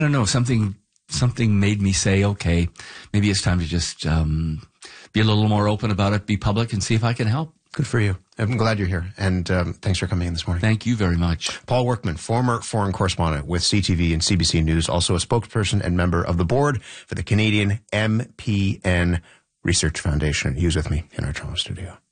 don't know, something made me say, okay, maybe it's time to just be a little more open about it, be public, and see if I can help. Good for you. I'm glad you're here, and thanks for coming in this morning. Thank you very much. Paul Workman, former foreign correspondent with CTV and CBC News, also a spokesperson and member of the board for the Canadian MPN Research Foundation. He was with me in our Toronto studio.